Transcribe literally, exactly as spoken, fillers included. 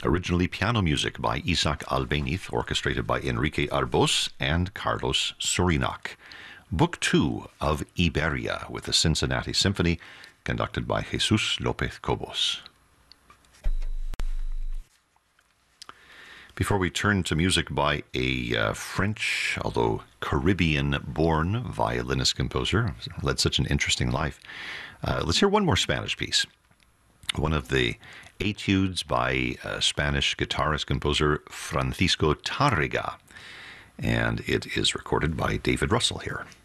Originally piano music by Isaac Albeniz, orchestrated by Enrique Arbós and Carlos Surinac. Book two of Iberia with the Cincinnati Symphony, conducted by Jesus Lopez Cobos. Before we turn to music by a uh, French, although Caribbean-born violinist composer, led such an interesting life, uh, let's hear one more Spanish piece. One of the etudes by uh, Spanish guitarist composer Francisco Tárrega, and it is recorded by David Russell here.